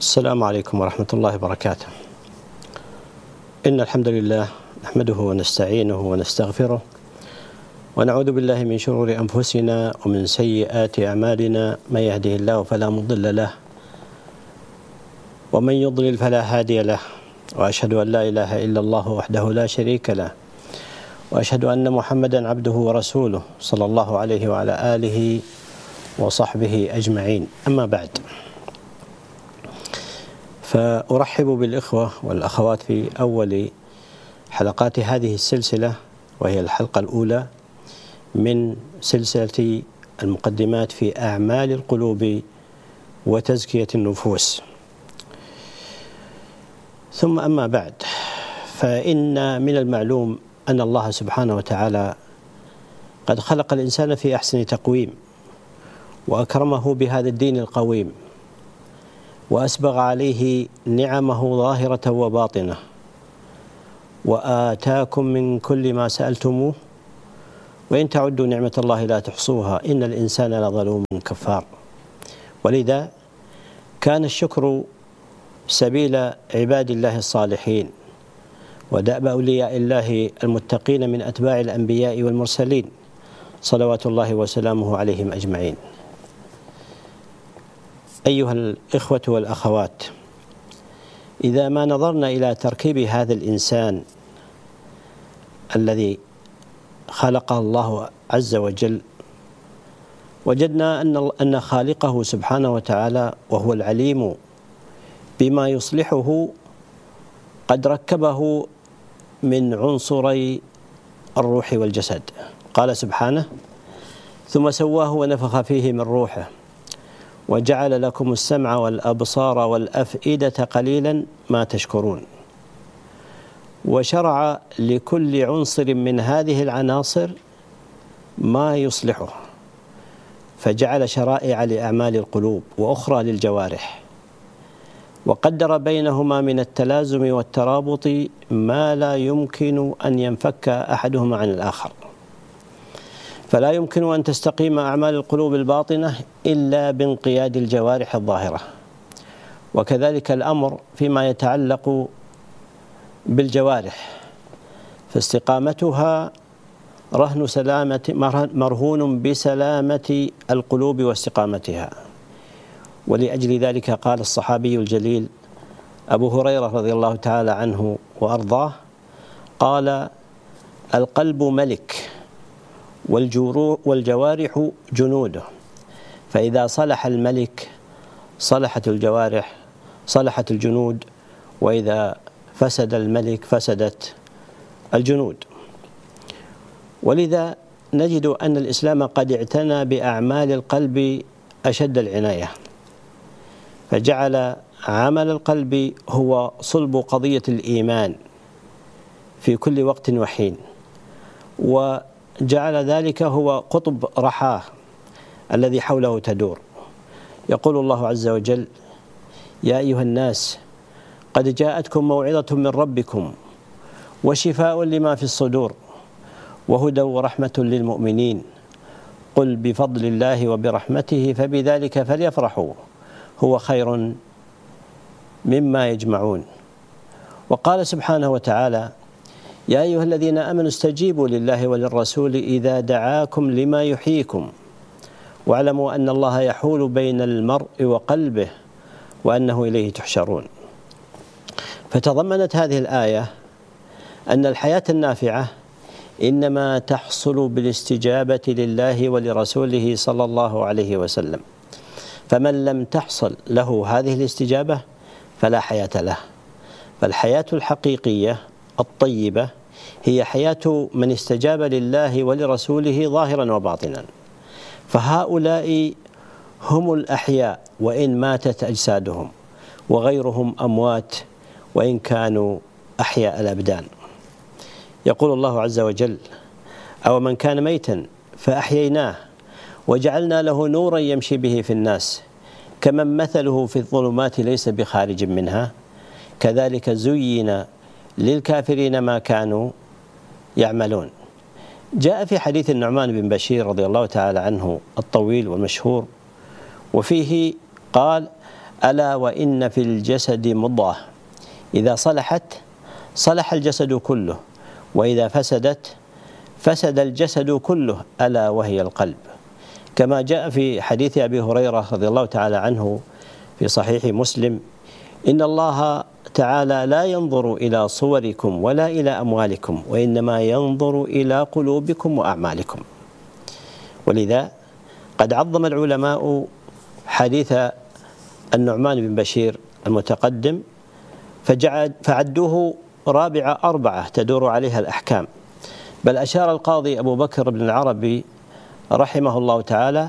السلام عليكم ورحمة الله وبركاته. إن الحمد لله نحمده ونستعينه ونستغفره ونعوذ بالله من شرور أنفسنا ومن سيئات أعمالنا، من يهده الله فلا مضل له ومن يضلل فلا هادي له، وأشهد أن لا إله إلا الله وحده لا شريك له، وأشهد أن محمدا عبده ورسوله صلى الله عليه وعلى آله وصحبه أجمعين. أما بعد، فأرحب بالإخوة والأخوات في أول حلقات هذه السلسلة، وهي الحلقة الأولى من سلسلة المقدمات في أعمال القلوب وتزكية النفوس. ثم أما بعد، فإن من المعلوم أن الله سبحانه وتعالى قد خلق الإنسان في أحسن تقويم، وأكرمه بهذا الدين القويم، وأسبغ عليه نعمه ظاهرة وباطنة، وآتاكم من كل ما سألتموه وإن تعدوا نعمة الله لا تحصوها إن الإنسان لظلوم كفار. ولذا كان الشكر سبيل عباد الله الصالحين ودأب أولياء الله المتقين من أتباع الأنبياء والمرسلين صلوات الله وسلامه عليهم أجمعين. أيها الإخوة والأخوات، إذا ما نظرنا إلى تركيب هذا الإنسان الذي خلقه الله عز وجل، وجدنا أن خالقه سبحانه وتعالى وهو العليم بما يصلحه قد ركبه من عنصري الروح والجسد. قال سبحانه: ثم سواه ونفخ فيه من روحه وجعل لكم السمع والأبصار والأفئدة قليلا ما تشكرون. وشرع لكل عنصر من هذه العناصر ما يصلحه، فجعل شرائع لأعمال القلوب وأخرى للجوارح، وقدر بينهما من التلازم والترابط ما لا يمكن أن ينفك أحدهما عن الآخر. فلا يمكن أن تستقيم أعمال القلوب الباطنة إلا بانقياد الجوارح الظاهرة، وكذلك الأمر فيما يتعلق بالجوارح، فاستقامتها مرهون بسلامة القلوب واستقامتها. ولأجل ذلك قال الصحابي الجليل أبو هريرة رضي الله تعالى عنه وأرضاه، قال: القلب ملك والجوارح جنوده، فإذا صلح الملك صلحت الجوارح صلحت الجنود، وإذا فسد الملك فسدت الجنود. ولذا نجد أن الإسلام قد اعتنى بأعمال القلب أشد العناية، فجعل عمل القلب هو صلب قضية الإيمان في كل وقت وحين، وجعل ذلك هو قطب رحاه الذي حوله تدور. يقول الله عز وجل: يا أيها الناس قد جاءتكم موعظة من ربكم وشفاء لما في الصدور وهدى ورحمة للمؤمنين قل بفضل الله وبرحمته فبذلك فليفرحوا هو خير مما يجمعون. وقال سبحانه وتعالى: يا أيها الذين آمنوا استجيبوا لله وللرسول إذا دعاكم لما يحييكم واعلموا أن الله يحول بين المرء وقلبه وأنه إليه تحشرون. فتضمنت هذه الآية أن الحياة النافعة إنما تحصل بالاستجابة لله ولرسوله صلى الله عليه وسلم، فمن لم تحصل له هذه الاستجابة فلا حياة له. فالحياة الحقيقية الطيبة هي حياة من استجاب لله ولرسوله ظاهرا وباطنا، فهؤلاء هم الأحياء وإن ماتت أجسادهم، وغيرهم أموات وإن كانوا أحياء الأبدان. يقول الله عز وجل: أو من كان ميتا فأحييناه وجعلنا له نورا يمشي به في الناس كمن مثله في الظلمات ليس بخارج منها كذلك زين للكافرين ما كانوا يعملون. جاء في حديث النعمان بن بشير رضي الله تعالى عنه الطويل والمشهور، وفيه قال: ألا وإن في الجسد مضغة إذا صلحت صلح الجسد كله وإذا فسدت فسد الجسد كله ألا وهي القلب، كما جاء في حديث أبي هريرة رضي الله تعالى عنه في صحيح مسلم: إن الله تعالى لا ينظر إلى صوركم ولا إلى أموالكم وإنما ينظر إلى قلوبكم وأعمالكم. ولذا قد عظم العلماء حديث النعمان بن بشير المتقدم فعدوه رابع أربعة تدور عليها الأحكام، بل أشار القاضي أبو بكر بن العربي رحمه الله تعالى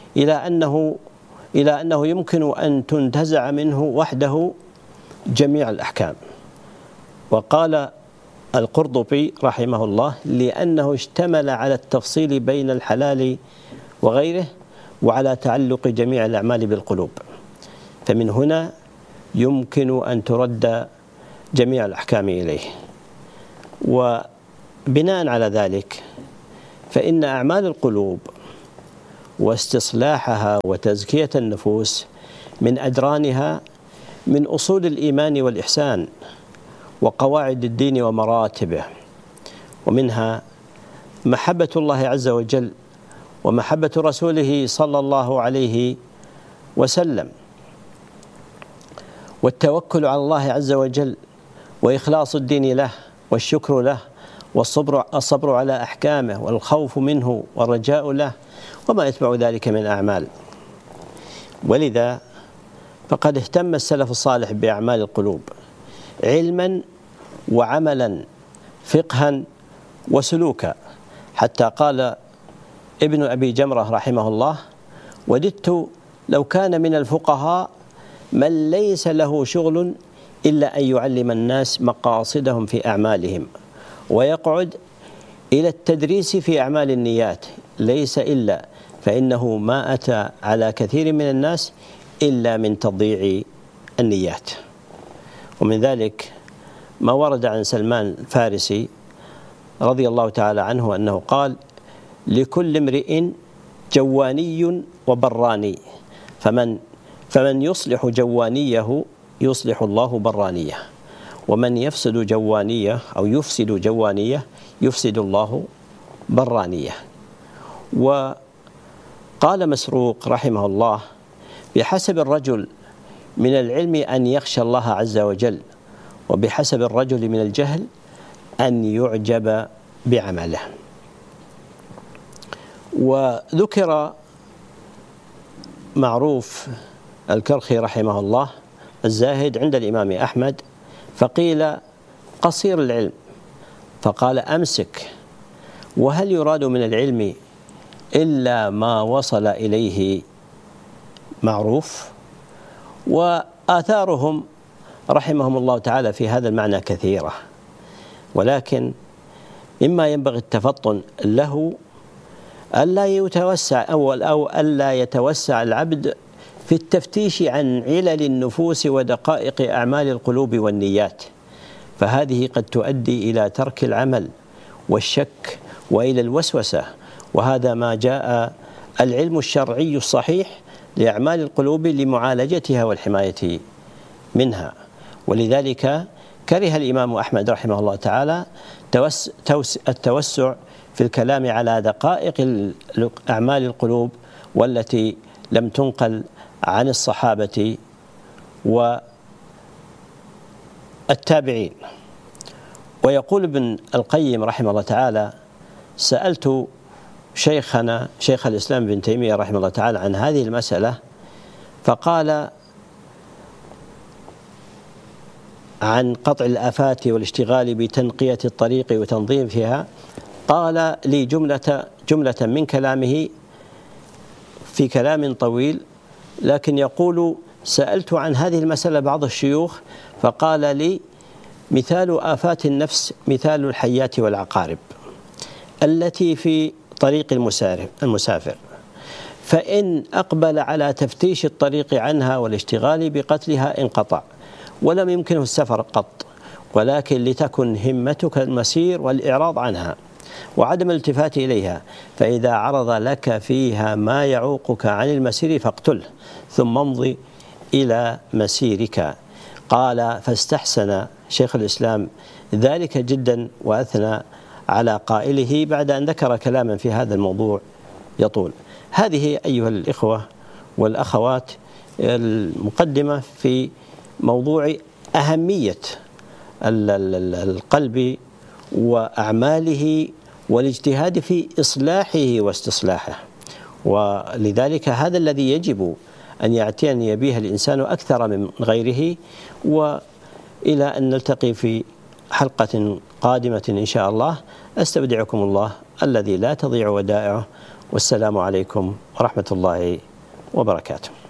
إلى أنه يمكن أن تنتزع منه وحده جميع الأحكام. وقال القرطبي رحمه الله: لأنه اشتمل على التفصيل بين الحلال وغيره وعلى تعلق جميع الأعمال بالقلوب، فمن هنا يمكن أن ترد جميع الأحكام إليه. وبناء على ذلك فإن أعمال القلوب واستصلاحها وتزكية النفوس من أدرانها من أصول الإيمان والإحسان وقواعد الدين ومراتبه، ومنها محبة الله عز وجل ومحبة رسوله صلى الله عليه وسلم، والتوكل على الله عز وجل وإخلاص الدين له والشكر له والصبر على أحكامه والخوف منه والرجاء له وما يتبع ذلك من أعمال. ولذا فقد اهتم السلف الصالح بأعمال القلوب علما وعملا، فقها وسلوكا، حتى قال ابن أبي جمرة رحمه الله: وددت لو كان من الفقهاء من ليس له شغل إلا أن يعلم الناس مقاصدهم في أعمالهم ويقعد إلى التدريس في أعمال النيات، ليس إلا فإنه ما أتى على كثير من الناس إلا من تضييع النيات. ومن ذلك ما ورد عن سلمان الفارسي رضي الله تعالى عنه أنه قال: لكل امرئ جواني وبراني، فمن يصلح جوانيه يصلح الله برانيه، ومن يفسد جوانيه أو يفسد جوانيه يفسد الله برانيه. وقال مسروق رحمه الله: بحسب الرجل من العلم أن يخشى الله عز وجل، وبحسب الرجل من الجهل أن يعجب بعمله. وذكر معروف الكرخي رحمه الله الزاهد عند الإمام أحمد، فقيل: قصير العلم، فقال: أمسك، وهل يراد من العلم إلا ما وصل إليه معروف؟ وآثارهم رحمهم الله تعالى في هذا المعنى كثيرة، ولكن مما ينبغي التفطن له ألا يتوسع أو ألا يتوسع العبد في التفتيش عن علل النفوس ودقائق أعمال القلوب والنيات، فهذه قد تؤدي إلى ترك العمل والشك وإلى الوسوسة، وهذا ما جاء العلم الشرعي الصحيح لأعمال القلوب لمعالجتها والحماية منها. ولذلك كره الإمام أحمد رحمه الله تعالى التوسع في الكلام على دقائق أعمال القلوب والتي لم تنقل عن الصحابة والتابعين. ويقول ابن القيم رحمه الله تعالى: سألت شيخنا شيخ الإسلام ابن تيمية رحمه الله تعالى عن هذه المسألة، فقال عن قطع الآفات والاشتغال بتنقية الطريق وتنظيم فيها، قال لي جملة من كلامه في كلام طويل، لكن يقول: سألت عن هذه المسألة بعض الشيوخ فقال لي: مثال آفات النفس مثال الحيات والعقارب التي في طريق المسافر، فإن أقبل على تفتيش الطريق عنها والاشتغال بقتلها انقطع ولم يمكنه السفر قط، ولكن لتكن همتك المسير والإعراض عنها وعدم الالتفات إليها، فإذا عرض لك فيها ما يعوقك عن المسير فاقتله، ثم امضي إلى مسيرك. قال: فاستحسن شيخ الإسلام ذلك جدا وأثنى على قائله بعد أن ذكر كلاما في هذا الموضوع يطول. هذه أيها الإخوة والأخوات المقدمة في موضوع أهمية القلب وأعماله والاجتهاد في إصلاحه واستصلاحه، ولذلك هذا الذي يجب أن يعتني به الإنسان أكثر من غيره. وإلى أن نلتقي في حلقة قادمة إن شاء الله، أستودعكم الله الذي لا تضيع ودائعه، والسلام عليكم ورحمة الله وبركاته.